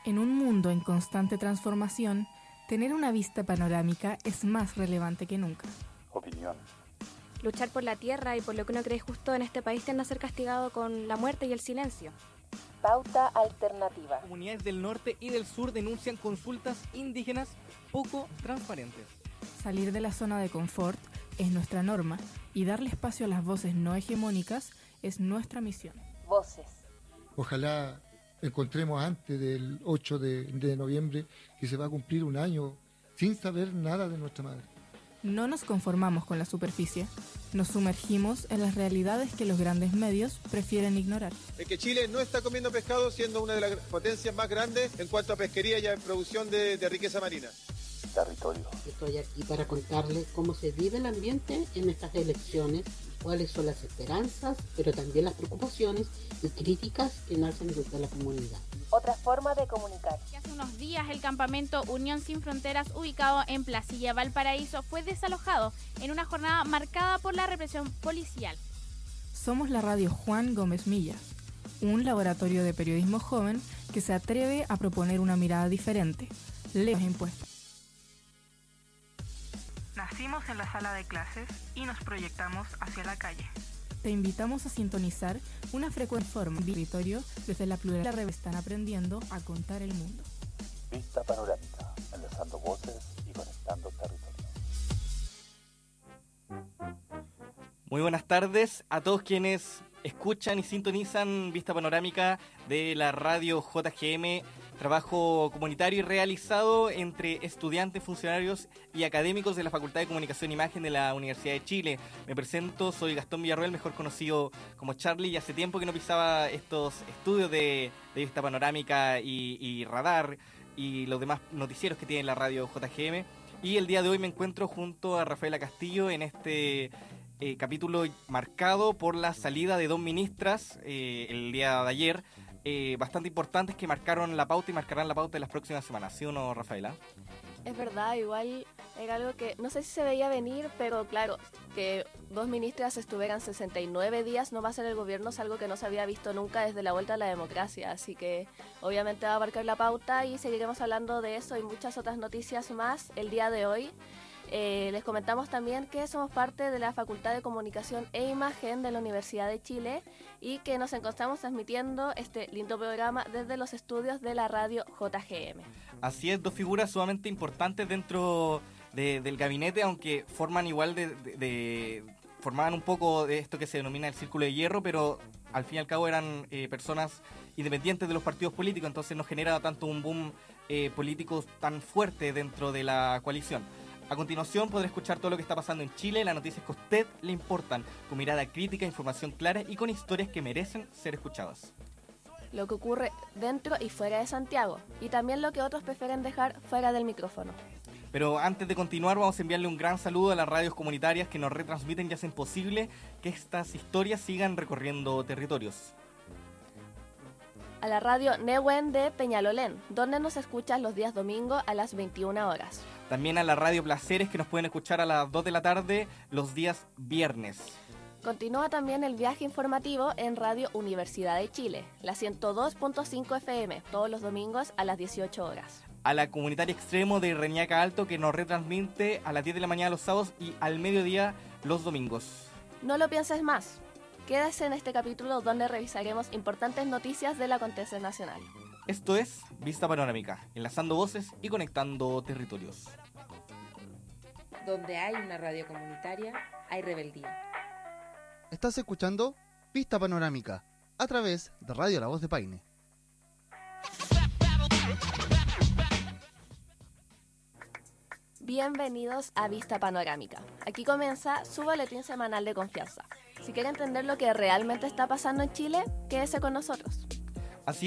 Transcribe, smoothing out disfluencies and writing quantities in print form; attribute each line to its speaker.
Speaker 1: En un mundo en constante transformación, tener una vista panorámica es más relevante que nunca.
Speaker 2: Opinión.
Speaker 3: Luchar por la tierra y por lo que uno cree justo en este país tiende a ser castigado con la muerte y el silencio.
Speaker 4: Pauta alternativa.
Speaker 5: Comunidades del norte y del sur denuncian consultas indígenas poco transparentes.
Speaker 1: Salir de la zona de confort es nuestra norma y darle espacio a las voces no hegemónicas es nuestra misión.
Speaker 4: Voces.
Speaker 6: Ojalá encontremos antes del 8 de noviembre que se va a cumplir un año sin saber nada de nuestra madre.
Speaker 1: No nos conformamos con la superficie, nos sumergimos en las realidades que los grandes medios prefieren ignorar.
Speaker 7: Es que Chile no está comiendo pescado siendo una de las potencias más grandes en cuanto a pesquería y a producción de riqueza marina.
Speaker 2: Territorio.
Speaker 8: Estoy aquí para contarles cómo se vive el ambiente en estas elecciones, cuáles son las esperanzas, pero también las preocupaciones y críticas que nacen desde la comunidad.
Speaker 4: Otra forma de comunicar.
Speaker 9: Hace unos días el campamento Unión Sin Fronteras, ubicado en Placilla, Valparaíso, fue desalojado en una jornada marcada por la represión policial.
Speaker 1: Somos la radio Juan Gómez Millas, un laboratorio de periodismo joven que se atreve a proponer una mirada diferente, lejos de impuestos. Nacimos en la sala de clases y nos proyectamos hacia la calle. Te invitamos a sintonizar una frecuencia forma de territorio desde la pluralidad de la red. Están aprendiendo a contar el mundo.
Speaker 2: Vista panorámica, enlazando voces y conectando territorios.
Speaker 5: Muy buenas tardes a todos quienes escuchan y sintonizan Vista Panorámica de la radio JGM, trabajo comunitario y realizado entre estudiantes, funcionarios y académicos de la Facultad de Comunicación e Imagen de la Universidad de Chile. Me presento, soy Gastón Villarroel, mejor conocido como Charlie, y hace tiempo que no pisaba estos estudios de Vista Panorámica y Radar y los demás noticieros que tiene la radio JGM. Y el día de hoy me encuentro junto a Rafaela Castillo en este capítulo marcado por la salida de dos ministras el día de ayer, bastante importantes que marcaron la pauta y marcarán la pauta en las próximas semanas. ¿Sí o no, Rafaela?
Speaker 3: Es verdad, igual era algo que no sé si se veía venir, pero claro, que dos ministras estuvieran 69 días no va a ser el gobierno, es algo que no se había visto nunca desde la vuelta a la democracia, así que obviamente va a marcar la pauta y seguiremos hablando de eso y muchas otras noticias más el día de hoy. Les comentamos también que somos parte de la Facultad de Comunicación e Imagen de la Universidad de Chile y que nos encontramos transmitiendo este lindo programa desde los estudios de la radio JGM.
Speaker 5: Así es, dos figuras sumamente importantes dentro del gabinete, aunque forman igual formaban un poco de esto que se denomina el círculo de hierro, pero al fin y al cabo eran personas independientes de los partidos políticos, entonces no genera tanto un boom político tan fuerte dentro de la coalición. A continuación podrá escuchar todo lo que está pasando en Chile, las noticias que a usted le importan, con mirada crítica, información clara y con historias que merecen ser escuchadas.
Speaker 3: Lo que ocurre dentro y fuera de Santiago, y también lo que otros prefieren dejar fuera del micrófono.
Speaker 5: Pero antes de continuar vamos a enviarle un gran saludo a las radios comunitarias que nos retransmiten y hacen posible que estas historias sigan recorriendo territorios.
Speaker 3: A la radio Nehuen de Peñalolén, donde nos escuchan los días domingo a las 21 horas.
Speaker 5: También a la radio Placeres, que nos pueden escuchar a las 2 de la tarde los días viernes.
Speaker 3: Continúa también el viaje informativo en Radio Universidad de Chile, la 102.5 FM, todos los domingos a las 18 horas.
Speaker 5: A la comunitaria Extremo de Reñaca Alto, que nos retransmite a las 10 de la mañana los sábados y al mediodía los domingos.
Speaker 3: No lo pienses más. Quédese en este capítulo donde revisaremos importantes noticias del acontecer nacional.
Speaker 5: Esto es Vista Panorámica, enlazando voces y conectando territorios.
Speaker 4: Donde hay una radio comunitaria, hay rebeldía.
Speaker 10: Estás escuchando Vista Panorámica, a través de Radio La Voz de Paine.
Speaker 3: Bienvenidos a Vista Panorámica. Aquí comienza su boletín semanal de confianza. Si quiere entender lo que realmente está pasando en Chile, quédese con nosotros.